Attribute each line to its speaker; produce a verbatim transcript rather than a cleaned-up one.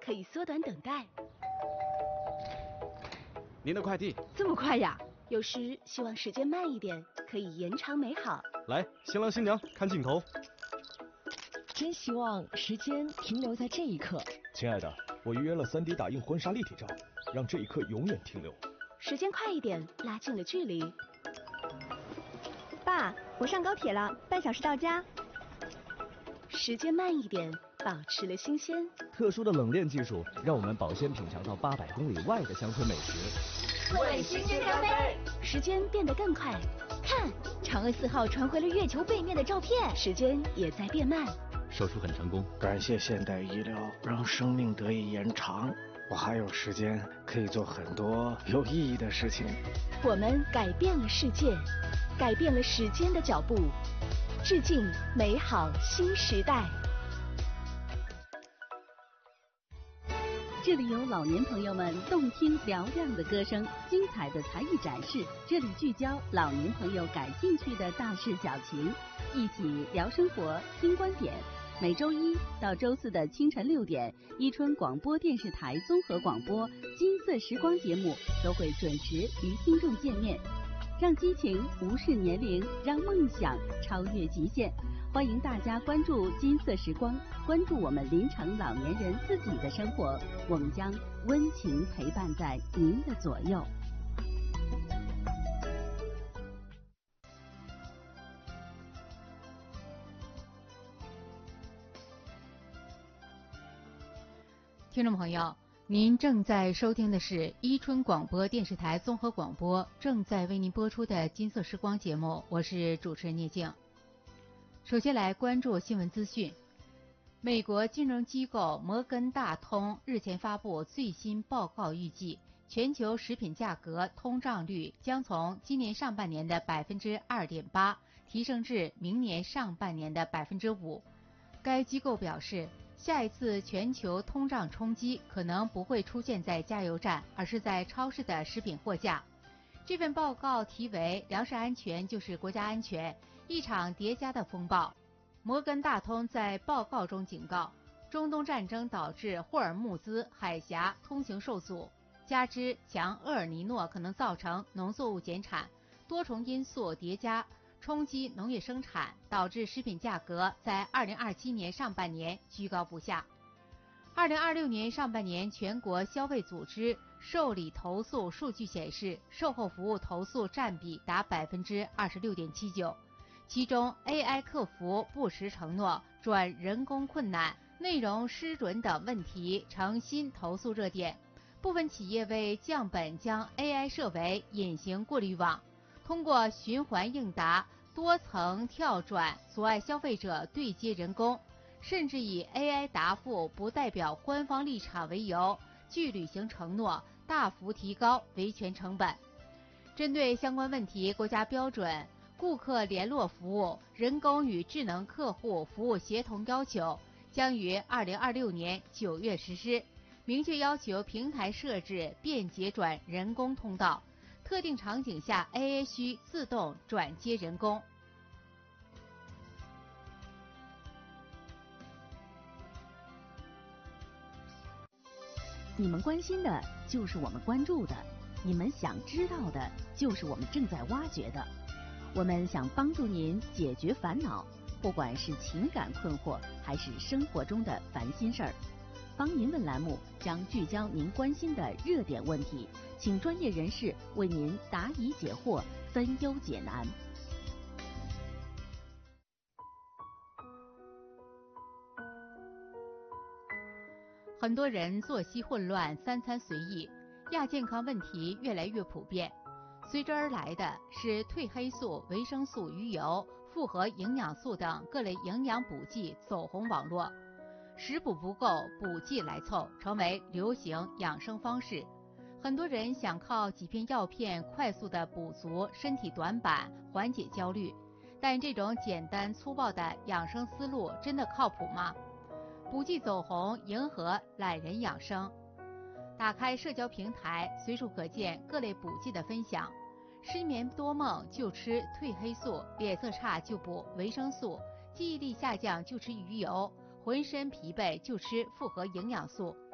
Speaker 1: 可以缩短等待。
Speaker 2: 您的快递。
Speaker 1: 这么快呀？有时希望时间慢一点，可以延长美好。
Speaker 2: 来，新郎新娘看镜头。
Speaker 3: 真希望时间停留在这一刻。
Speaker 4: 亲爱的，我预约了 三 D 打印婚纱立体照，让这一刻永远停留。
Speaker 1: 时间快一点，拉近了距离。
Speaker 5: 爸，我上高铁了，半小时到家。
Speaker 1: 时间慢一点，保持了新鲜。
Speaker 6: 特殊的冷链技术，让我们保鲜品尝到八百公里外的乡村美食。
Speaker 7: 为新鲜干杯！
Speaker 1: 时间变得更快，
Speaker 5: 看，嫦娥四号传回了月球背面的照片。
Speaker 1: 时间也在变慢。
Speaker 8: 手术很成功，
Speaker 9: 感谢现代医疗，让生命得以延长。我还有时间可以做很多有意义的事情。
Speaker 1: 我们改变了世界，改变了时间的脚步，致敬美好新时代。
Speaker 10: 这里有老年朋友们动听嘹亮的歌声，精彩的才艺展示。这里聚焦老年朋友感兴趣的大事小情，一起聊生活、听观点。每周一到周四的清晨六点，伊春广播电视台综合广播《金色时光》节目都会准时与听众见面，让激情无视年龄，让梦想超越极限。欢迎大家关注金色时光，关注我们临城老年人自己的生活，我们将温情陪伴在您的左右。
Speaker 11: 听众朋友，您正在收听的是伊春广播电视台综合广播正在为您播出的金色时光节目，我是主持人聂静。首先来关注新闻资讯。美国金融机构摩根大通日前发布最新报告，预计全球食品价格通胀率将从今年上半年的百分之二点八提升至明年上半年的百分之五。该机构表示，下一次全球通胀冲击可能不会出现在加油站，而是在超市的食品货架。这份报告题为《粮食安全就是国家安全：一场叠加的风暴》。摩根大通在报告中警告，中东战争导致霍尔木兹海峡通行受阻，加之强厄尔尼诺可能造成农作物减产，多重因素叠加冲击农业生产，导致食品价格在二零二七年上半年居高不下。二零二六年上半年，全国消费组织受理投诉数据显示，售后服务投诉占比达百分之二十六点七九，其中 A I 客服不实承诺、转人工困难、内容失准等问题成新投诉热点。部分企业为降本，将 A I 设为隐形过滤网，通过循环应答、多层跳转阻碍消费者对接人工，甚至以 A I 答复不代表官方立场为由，拒履行承诺，大幅提高维权成本。针对相关问题，国家标准顾客联络服务人工与智能客户服务协同要求将于二零二六年九月实施，明确要求平台设置便捷转人工通道，特定场景下 A I 需自动转接人工。
Speaker 10: 你们关心的就是我们关注的，你们想知道的就是我们正在挖掘的。我们想帮助您解决烦恼，不管是情感困惑还是生活中的烦心事儿。帮您问栏目将聚焦您关心的热点问题，请专业人士为您答疑解惑，分忧解难。
Speaker 11: 很多人作息混乱，三餐随意，亚健康问题越来越普遍。随之而来的是褪黑素、维生素、鱼油、复合营养素等各类营养补剂走红网络，食补不够，补剂来凑，成为流行养生方式。很多人想靠几片药片快速的补足身体短板，缓解焦虑，但这种简单粗暴的养生思路真的靠谱吗？补剂走红，迎合懒人养生。打开社交平台，随处可见各类补剂的分享。失眠多梦就吃褪黑素，脸色差就补维生素，记忆力下降就吃鱼油，浑身疲惫就吃复合营养素。